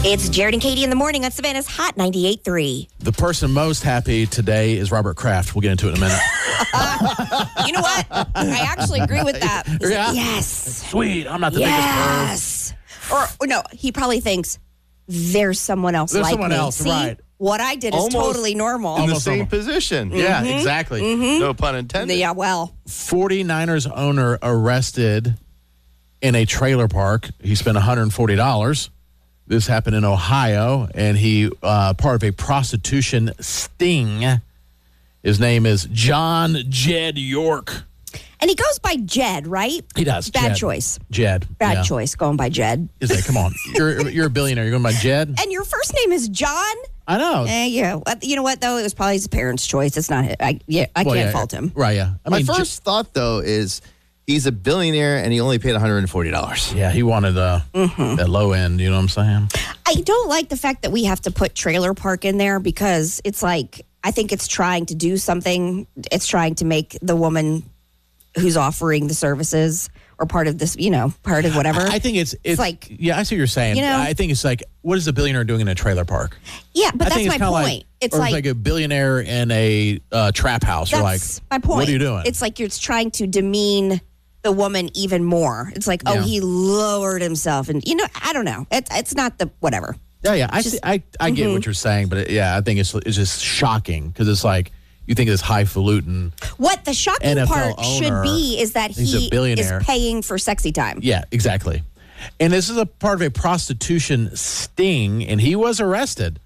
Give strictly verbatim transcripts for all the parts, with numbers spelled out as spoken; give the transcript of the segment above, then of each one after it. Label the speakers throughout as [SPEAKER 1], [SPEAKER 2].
[SPEAKER 1] It's Jared and Katie in the morning on Savannah's Hot ninety-eight point three.
[SPEAKER 2] The person most happy today is Robert Kraft. We'll get into it in a minute.
[SPEAKER 1] You know what? I actually agree with that. He's
[SPEAKER 2] Yeah.
[SPEAKER 1] like, yes.
[SPEAKER 2] Sweet. I'm not the
[SPEAKER 1] Yes. Or, or no, he probably thinks there's someone else
[SPEAKER 2] There's
[SPEAKER 1] like
[SPEAKER 2] someone
[SPEAKER 1] me.
[SPEAKER 2] else,
[SPEAKER 1] See,
[SPEAKER 2] right.
[SPEAKER 1] what I did is
[SPEAKER 3] Almost
[SPEAKER 1] totally normal.
[SPEAKER 3] in the
[SPEAKER 2] Almost
[SPEAKER 3] same
[SPEAKER 2] normal.
[SPEAKER 3] position.
[SPEAKER 2] biggest person. Yeah, exactly.
[SPEAKER 3] No pun intended.
[SPEAKER 1] Yeah, well,
[SPEAKER 2] forty-niners owner arrested in a trailer park. He spent one hundred forty dollars. This happened in Ohio, and he uh, part of a prostitution sting. His name is John Jed York.
[SPEAKER 1] and he goes by Jed, right?
[SPEAKER 2] He does.
[SPEAKER 1] Bad
[SPEAKER 2] Jed.
[SPEAKER 1] choice.
[SPEAKER 2] Jed.
[SPEAKER 1] Bad
[SPEAKER 2] yeah.
[SPEAKER 1] choice going by Jed.
[SPEAKER 2] Is that? Come on, you're you're a billionaire. You're going by Jed.
[SPEAKER 1] And your first name is John?
[SPEAKER 2] I know.
[SPEAKER 1] Eh, yeah. What- You know what, though? It was probably his parents' choice. It's not, I, yeah, I
[SPEAKER 2] Well,
[SPEAKER 1] can't
[SPEAKER 2] yeah,
[SPEAKER 1] fault him.
[SPEAKER 2] Right? Yeah. I
[SPEAKER 3] My
[SPEAKER 2] mean, J-
[SPEAKER 3] first thought, though, is he's a billionaire and he only paid one hundred forty dollars.
[SPEAKER 2] yeah, he wanted uh,
[SPEAKER 1] Mm-hmm.
[SPEAKER 2] that low end. You know what I'm saying?
[SPEAKER 1] I don't like the fact that we have to put trailer park in there because it's like, I think it's trying to do something. It's trying to make the woman who's offering the services or part of this, you know, part of whatever.
[SPEAKER 2] I think it's it's
[SPEAKER 1] like-
[SPEAKER 2] yeah. I see what you're saying.
[SPEAKER 1] You know?
[SPEAKER 2] I think it's like, what is a billionaire doing in a trailer park?
[SPEAKER 1] yeah, but
[SPEAKER 2] I
[SPEAKER 1] that's
[SPEAKER 2] think
[SPEAKER 1] my
[SPEAKER 2] it's kinda
[SPEAKER 1] point.
[SPEAKER 2] Like,
[SPEAKER 1] it's
[SPEAKER 2] or
[SPEAKER 1] like,
[SPEAKER 2] like a billionaire in a uh, trap house. You're like,
[SPEAKER 1] that's my point.
[SPEAKER 2] what are you doing?
[SPEAKER 1] It's like you're trying to demean the woman even more. It's like, oh,
[SPEAKER 2] Yeah.
[SPEAKER 1] he lowered himself. And, you know, I don't know. It's, it's not the whatever.
[SPEAKER 2] yeah, yeah. I
[SPEAKER 1] just-
[SPEAKER 2] see- I I get what you're saying, but it, yeah, I think it's it's just shocking because it's like you think it's highfalutin.
[SPEAKER 1] What the shocking
[SPEAKER 2] N F L
[SPEAKER 1] part should
[SPEAKER 2] owner,
[SPEAKER 1] be is that
[SPEAKER 2] he's a
[SPEAKER 1] he is
[SPEAKER 2] billionaire.
[SPEAKER 1] paying for sexy time.
[SPEAKER 2] Yeah, exactly. And this is a part of a prostitution sting, and he was arrested.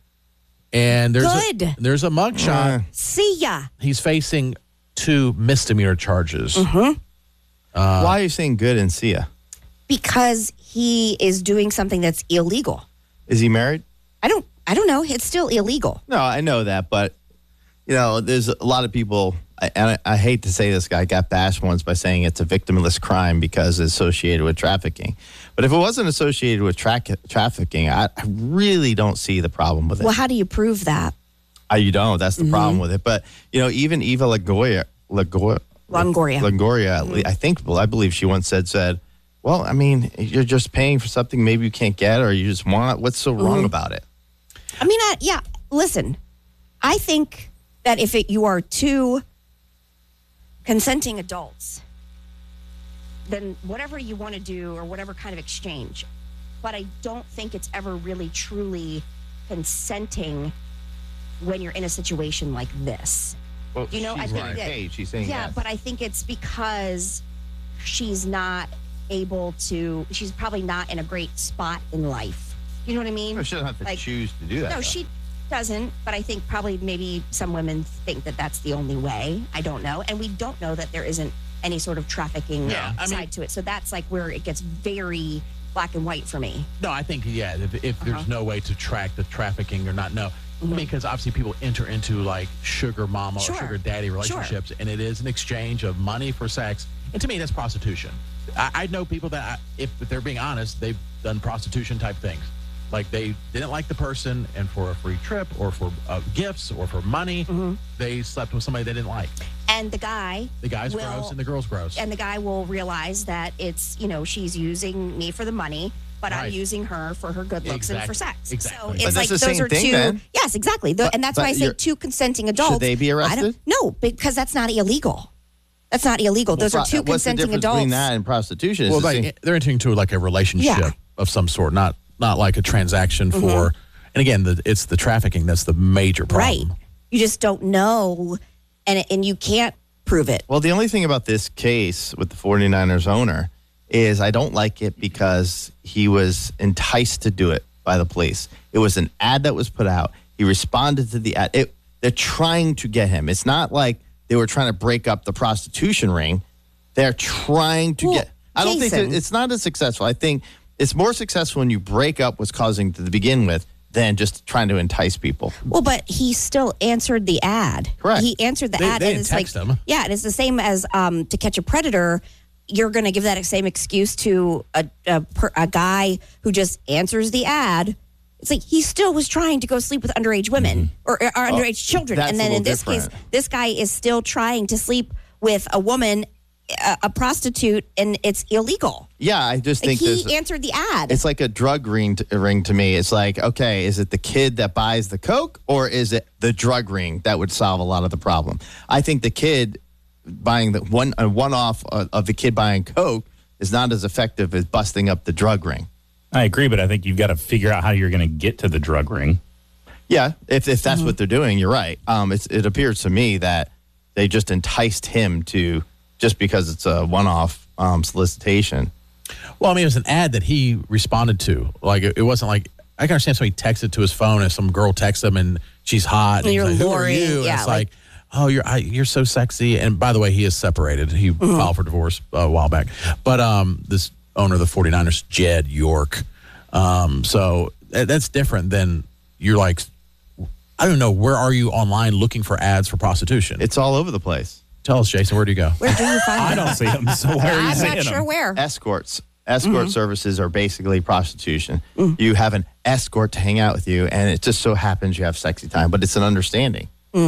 [SPEAKER 2] And there's
[SPEAKER 1] Good.
[SPEAKER 2] a there's a mugshot.
[SPEAKER 1] See ya.
[SPEAKER 2] He's facing two misdemeanor charges.
[SPEAKER 1] Mm-hmm.
[SPEAKER 2] Uh,
[SPEAKER 3] Why are you saying good and see ya?
[SPEAKER 1] Because he is doing something that's illegal.
[SPEAKER 3] Is he married?
[SPEAKER 1] I don't I don't know. It's still illegal.
[SPEAKER 3] No, I know that, but you know, there's a lot of people. I, and I, I hate to say this, guy got bashed once by saying it's a victimless crime because it's associated with trafficking. But if it wasn't associated with tra- trafficking, I, I really don't see the problem with it.
[SPEAKER 1] Well, how do you prove that?
[SPEAKER 3] Uh, you don't. That's the problem with it. But you know, even Eva Longoria, Longoria,
[SPEAKER 1] Longoria.
[SPEAKER 3] Longoria, I think, well, I believe she once said, said, well, I mean, you're just paying for something maybe you can't get or you just want. What's so wrong about it?
[SPEAKER 1] I mean, I, yeah, listen. I think that if it, you are two consenting adults, then whatever you want to do or whatever kind of exchange, but I don't think it's ever really truly consenting when you're in a situation like this.
[SPEAKER 3] Well,
[SPEAKER 1] You know, I
[SPEAKER 3] she's
[SPEAKER 1] think
[SPEAKER 3] getting
[SPEAKER 1] that-
[SPEAKER 3] paid. She's saying
[SPEAKER 1] Yeah,
[SPEAKER 3] yes.
[SPEAKER 1] but I think it's because she's not able to, she's probably not in a great spot in life. You know what I mean?
[SPEAKER 3] No, she doesn't have to
[SPEAKER 1] Like-
[SPEAKER 3] choose to do that.
[SPEAKER 1] No,
[SPEAKER 3] though.
[SPEAKER 1] she doesn't, but I think probably maybe some women think that that's the only way. I don't know. And we don't know that there isn't any sort of trafficking
[SPEAKER 2] Yeah, I
[SPEAKER 1] side
[SPEAKER 2] mean-
[SPEAKER 1] to it. So that's like where it gets very black and white for me.
[SPEAKER 2] No, I think, yeah, if, if
[SPEAKER 1] Uh-huh.
[SPEAKER 2] there's no way to track the trafficking or not know. I mean, because obviously people enter into like sugar mama
[SPEAKER 1] Sure.
[SPEAKER 2] or sugar daddy relationships, and it is an exchange of money for sex. And to me, that's prostitution. I, I know people that, I, if they're being honest, they've done prostitution type things. Like they didn't like the person, and for a free trip or for uh, gifts or for money,
[SPEAKER 1] Mm-hmm.
[SPEAKER 2] they slept with somebody they didn't like.
[SPEAKER 1] And the guy
[SPEAKER 2] The guy's
[SPEAKER 1] will,
[SPEAKER 2] gross and the girl's gross.
[SPEAKER 1] and the guy will realize that it's, you know, she's using me for the money, but I'm
[SPEAKER 2] Right.
[SPEAKER 1] using her for her good looks and for
[SPEAKER 2] Exactly.
[SPEAKER 1] sex.
[SPEAKER 2] Exactly.
[SPEAKER 1] So
[SPEAKER 2] But
[SPEAKER 1] it's
[SPEAKER 3] that's
[SPEAKER 1] like
[SPEAKER 3] the
[SPEAKER 1] those
[SPEAKER 3] same
[SPEAKER 1] are
[SPEAKER 3] thing,
[SPEAKER 1] two.
[SPEAKER 3] then.
[SPEAKER 1] Yes, exactly. The-
[SPEAKER 3] But-
[SPEAKER 1] and that's
[SPEAKER 3] but
[SPEAKER 1] why I say
[SPEAKER 3] you're-
[SPEAKER 1] two consenting adults.
[SPEAKER 3] they be
[SPEAKER 1] I don't-
[SPEAKER 3] arrested?
[SPEAKER 1] No, because that's not illegal. That's not illegal. Those
[SPEAKER 3] Well,
[SPEAKER 1] are two
[SPEAKER 3] what's the
[SPEAKER 1] consenting
[SPEAKER 3] difference
[SPEAKER 1] adults.
[SPEAKER 3] between that and prostitution? It's
[SPEAKER 2] Well,
[SPEAKER 3] the
[SPEAKER 2] like,
[SPEAKER 3] same-
[SPEAKER 2] they're entering into like a relationship
[SPEAKER 1] Yeah.
[SPEAKER 2] of some sort, not not like a transaction for. And again, the, it's the trafficking that's the major
[SPEAKER 1] Right.
[SPEAKER 2] problem.
[SPEAKER 1] You just don't know, and and you can't prove it.
[SPEAKER 3] Well, the only thing about this case with the 49ers owner is I don't like it because he was enticed to do it by the police. It was an ad that was put out. He responded to the ad. It, they're trying to get him. It's not like they were trying to break up the prostitution ring. They're trying to
[SPEAKER 1] Well,
[SPEAKER 3] get. I don't think
[SPEAKER 1] Jason.
[SPEAKER 3] that, it's not as successful. I think it's more successful when you break up what's causing to begin with than just trying to entice people.
[SPEAKER 1] Well, but he still answered the ad.
[SPEAKER 3] Correct.
[SPEAKER 1] He answered the
[SPEAKER 2] They-
[SPEAKER 1] ad,
[SPEAKER 2] they
[SPEAKER 1] and it's
[SPEAKER 2] didn't text
[SPEAKER 1] like,
[SPEAKER 2] him.
[SPEAKER 1] yeah, and it's the same as um, To Catch a Predator. You're going to give that same excuse to a a, per, a guy who just answers the ad. It's like he still was trying to go sleep with underage women or, or underage children,
[SPEAKER 3] that's
[SPEAKER 1] and
[SPEAKER 3] a
[SPEAKER 1] then in
[SPEAKER 3] little
[SPEAKER 1] this case,
[SPEAKER 3] different.
[SPEAKER 1] this guy is still trying to sleep with a woman, a, a prostitute, and it's illegal.
[SPEAKER 3] Yeah, I just
[SPEAKER 1] Like
[SPEAKER 3] think
[SPEAKER 1] he
[SPEAKER 3] there's.
[SPEAKER 1] answered the ad.
[SPEAKER 3] It's like a drug ring to, ring to me. It's like, okay, is it the kid that buys the Coke or is it the drug ring that would solve a lot of the problem? I think the kid buying the one a one-off of of the kid buying Coke is not as effective as busting up the drug ring.
[SPEAKER 4] I agree, but I think you've got to figure out how you're going to get to the drug ring.
[SPEAKER 3] Yeah, if if that's what they're doing, you're right. Um, it's, it appears to me that they just enticed him to just because it's a one-off um, solicitation.
[SPEAKER 2] Well, I mean, it was an ad that he responded to. Like, it, it wasn't like, I can understand somebody texted to his phone and some girl texts him and she's hot.
[SPEAKER 1] And
[SPEAKER 2] he's
[SPEAKER 1] you're
[SPEAKER 2] like, who are
[SPEAKER 1] Lori.
[SPEAKER 2] you? And
[SPEAKER 1] Yeah,
[SPEAKER 2] it's
[SPEAKER 1] like-
[SPEAKER 2] like, oh, you're I, you're so sexy. And by the way, he is separated. He filed for divorce a while back. But um, this owner of the forty-niners, Jed York. Um, so that, that's different than you're like, I don't know, where are you online looking for ads for prostitution?
[SPEAKER 3] It's all over the place.
[SPEAKER 2] Tell us, Jason, where do you go?
[SPEAKER 1] Where do you find
[SPEAKER 4] I
[SPEAKER 1] it?
[SPEAKER 4] don't see them, so where are you
[SPEAKER 1] I'm
[SPEAKER 4] seeing
[SPEAKER 1] not sure
[SPEAKER 4] them?
[SPEAKER 1] where.
[SPEAKER 3] Escorts. Escort services are basically prostitution.
[SPEAKER 1] Mm.
[SPEAKER 3] You have an escort to hang out with you, and it just so happens you have sexy time, but it's an understanding.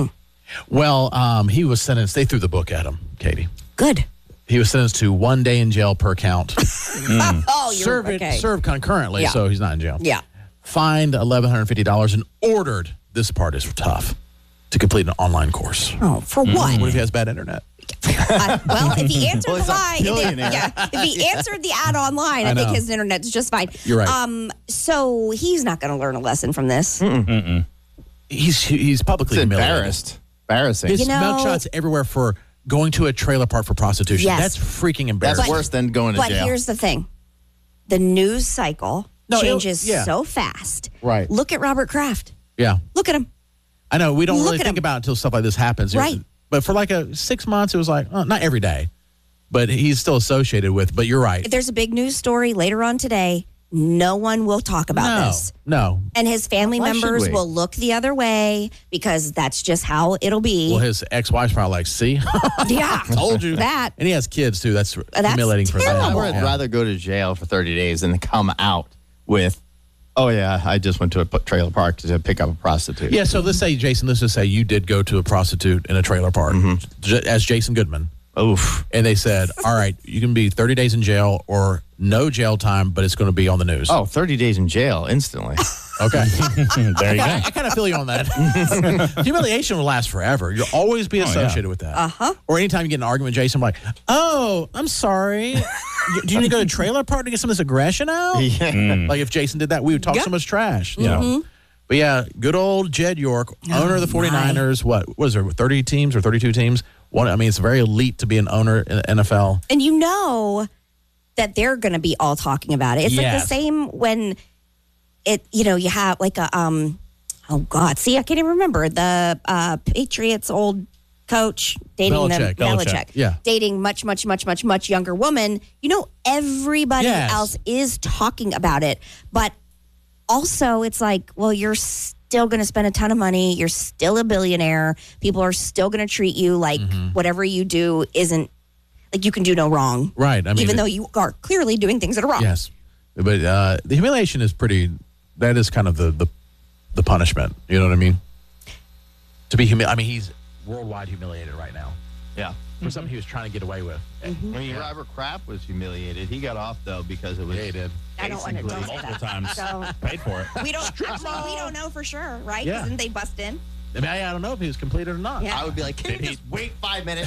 [SPEAKER 2] Well, um, he was sentenced, they threw the book at him, Katie.
[SPEAKER 1] Good.
[SPEAKER 2] He was sentenced to one day in jail per count.
[SPEAKER 1] Oh, you're
[SPEAKER 2] serve it,
[SPEAKER 1] okay.
[SPEAKER 2] serve concurrently,
[SPEAKER 1] Yeah.
[SPEAKER 2] so he's not in jail.
[SPEAKER 1] Yeah.
[SPEAKER 2] Fined eleven fifty dollars and ordered, this part is tough, to complete an online course.
[SPEAKER 1] Oh, for what?
[SPEAKER 2] What if he has bad internet?
[SPEAKER 1] Uh, well, if he answered
[SPEAKER 3] Well, he's
[SPEAKER 1] the
[SPEAKER 3] a
[SPEAKER 1] line, if,
[SPEAKER 3] billionaire.
[SPEAKER 1] yeah, if he answered the ad online, I,
[SPEAKER 2] I
[SPEAKER 1] think
[SPEAKER 2] know.
[SPEAKER 1] his internet's just fine.
[SPEAKER 2] You're right.
[SPEAKER 1] Um, so he's not going to learn a lesson from this.
[SPEAKER 2] He's he's publicly
[SPEAKER 3] It's
[SPEAKER 2] humiliated.
[SPEAKER 3] embarrassed. Embarrassing.
[SPEAKER 2] His
[SPEAKER 1] You know-
[SPEAKER 2] mugshots everywhere for going to a trailer park for prostitution.
[SPEAKER 1] Yes.
[SPEAKER 2] That's freaking
[SPEAKER 3] That's
[SPEAKER 2] embarrassing.
[SPEAKER 3] worse than going to
[SPEAKER 1] But
[SPEAKER 3] jail.
[SPEAKER 1] here's the thing: the news cycle
[SPEAKER 2] No, it'll-
[SPEAKER 1] changes
[SPEAKER 2] yeah.
[SPEAKER 1] so fast.
[SPEAKER 2] Right.
[SPEAKER 1] Look at Robert Kraft.
[SPEAKER 2] Yeah.
[SPEAKER 1] Look at him.
[SPEAKER 2] I know, we don't
[SPEAKER 1] Look
[SPEAKER 2] really
[SPEAKER 1] at
[SPEAKER 2] think
[SPEAKER 1] him.
[SPEAKER 2] about it until stuff like this happens.
[SPEAKER 1] Right.
[SPEAKER 2] But for like a six months, it was like, uh, not every day, but he's still associated with, but you're right.
[SPEAKER 1] If there's a big news story later on today, no one will talk about
[SPEAKER 2] no,
[SPEAKER 1] this.
[SPEAKER 2] no.
[SPEAKER 1] And his family
[SPEAKER 3] Why should
[SPEAKER 1] members
[SPEAKER 3] we?
[SPEAKER 1] will look the other way because that's just how it'll be.
[SPEAKER 2] Well, his ex-wife's probably like, see?
[SPEAKER 1] yeah.
[SPEAKER 2] Told you.
[SPEAKER 1] That.
[SPEAKER 2] And he has kids, too. That's,
[SPEAKER 1] That's
[SPEAKER 2] humiliating for them.
[SPEAKER 3] I
[SPEAKER 1] terrible.
[SPEAKER 3] would
[SPEAKER 2] Yeah.
[SPEAKER 3] rather go to jail for thirty days than come out with, oh, yeah, I just went to a p- trailer park to pick up a prostitute.
[SPEAKER 2] Yeah, so let's say, Jason, let's just say you did go to a prostitute in a trailer park j- as Jason Goodman.
[SPEAKER 3] Oof.
[SPEAKER 2] And they said, all right, you can be thirty days in jail or no jail time, but it's going to be on the news.
[SPEAKER 3] Oh, thirty days in jail instantly.
[SPEAKER 2] Okay.
[SPEAKER 4] There you
[SPEAKER 2] I,
[SPEAKER 4] go.
[SPEAKER 2] I kind of feel you on that. Humiliation will last forever. You'll always be
[SPEAKER 4] yeah.
[SPEAKER 2] associated with that.
[SPEAKER 1] Uh-huh.
[SPEAKER 2] Or anytime you get in an argument with Jason, I'm like, oh, I'm sorry. Do you need to go to a trailer park to get some of this aggression out?
[SPEAKER 3] Yeah.
[SPEAKER 2] Like if Jason did that, we would talk
[SPEAKER 1] Yeah.
[SPEAKER 2] so much trash.
[SPEAKER 4] Yeah.
[SPEAKER 1] Mm-hmm.
[SPEAKER 2] But yeah, good old Jed York, owner of the
[SPEAKER 1] my.
[SPEAKER 2] forty-niners. What, what is there, thirty teams or thirty-two teams? One, I mean, it's very elite to be an owner in the N F L.
[SPEAKER 1] And you know that they're going to be all talking about it. It's like
[SPEAKER 2] Yes.
[SPEAKER 1] the same when it, you know, you have like a, um, oh God, see, I can't even remember the uh, Patriots old coach dating them,
[SPEAKER 2] Belichick.
[SPEAKER 4] Belichick.
[SPEAKER 2] Yeah.
[SPEAKER 1] dating much, much, much, much, much younger woman. You know, everybody
[SPEAKER 2] Yes.
[SPEAKER 1] else is talking about it, but also it's like, well, you're still going to spend a ton of money. You're still a billionaire. People are still going to treat you like
[SPEAKER 2] Mm-hmm.
[SPEAKER 1] whatever you do isn't like you can do no wrong.
[SPEAKER 2] Right. I mean,
[SPEAKER 1] Even
[SPEAKER 2] it-
[SPEAKER 1] though you are clearly doing things that are wrong.
[SPEAKER 2] Yes, but uh, the humiliation is pretty. That is kind of the the, the punishment. You know what I mean? To be humiliated. I mean, he's worldwide humiliated right now
[SPEAKER 3] Yeah.
[SPEAKER 2] for something he was trying to get away with.
[SPEAKER 3] I mean, Robert Kraft was humiliated. He got off, though, because it was.
[SPEAKER 2] Yeah, he did.
[SPEAKER 1] I don't want to
[SPEAKER 3] Basically,
[SPEAKER 1] don't say
[SPEAKER 4] Multiple
[SPEAKER 1] that.
[SPEAKER 4] times.
[SPEAKER 1] So
[SPEAKER 4] Paid for it.
[SPEAKER 1] we don't actually, we don't know for sure, right?
[SPEAKER 2] Yeah.
[SPEAKER 1] Didn't they bust in?
[SPEAKER 2] I mean, I, I don't know if he was completed or not.
[SPEAKER 1] Yeah.
[SPEAKER 3] I would be like, can
[SPEAKER 4] Did
[SPEAKER 3] you
[SPEAKER 4] he-
[SPEAKER 3] just wait five minutes?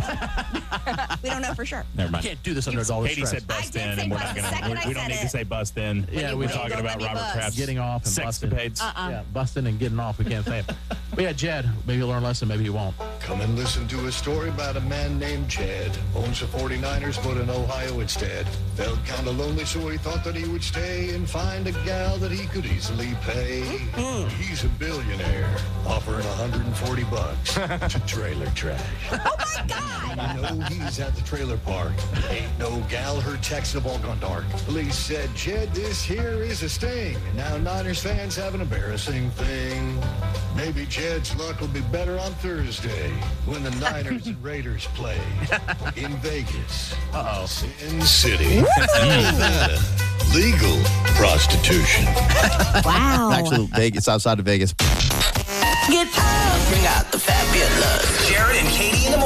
[SPEAKER 1] We don't know for sure.
[SPEAKER 4] Never
[SPEAKER 2] You
[SPEAKER 4] mind.
[SPEAKER 2] can't do this under adult
[SPEAKER 4] Katie
[SPEAKER 2] stress.
[SPEAKER 4] said bust
[SPEAKER 1] I did
[SPEAKER 4] in,
[SPEAKER 1] say
[SPEAKER 4] and we're
[SPEAKER 1] bust
[SPEAKER 4] not
[SPEAKER 1] the
[SPEAKER 4] gonna.
[SPEAKER 1] second
[SPEAKER 4] We,
[SPEAKER 1] I
[SPEAKER 4] we don't
[SPEAKER 1] said
[SPEAKER 4] need
[SPEAKER 1] it.
[SPEAKER 4] to say bust in.
[SPEAKER 2] Yeah,
[SPEAKER 4] we're
[SPEAKER 2] we
[SPEAKER 4] talking
[SPEAKER 1] don't
[SPEAKER 4] about
[SPEAKER 1] let me
[SPEAKER 4] Robert
[SPEAKER 1] bust.
[SPEAKER 4] Kraft's
[SPEAKER 2] Getting off and busting.
[SPEAKER 4] sexcapades.
[SPEAKER 1] Uh-uh.
[SPEAKER 2] Yeah, busting and getting off. We can't say it. But yeah, Jed, maybe he'll learn a lesson. Maybe he won't.
[SPEAKER 5] Come and listen to a story about a man named Jed. Owns the forty-niners, but in Ohio instead. Felt kind of lonely, so he thought that he would stay and find a gal that he could easily pay. He's a billionaire, offering one hundred forty bucks to trailer trash.
[SPEAKER 1] Oh my God!
[SPEAKER 5] You know he's at the trailer park. Ain't no gal, her texts have all gone dark. Police said, Jed, this here is a sting. And now Niners fans have an embarrassing thing. Maybe Jed's luck will be better on Thursday when the Niners and Raiders play in Vegas. Uh-oh. Sin City, Nevada. Legal prostitution.
[SPEAKER 1] Wow.
[SPEAKER 3] Actually, Vegas, outside of Vegas.
[SPEAKER 6] Get up. Bring out the fabulous. Jared and Katie in the morning.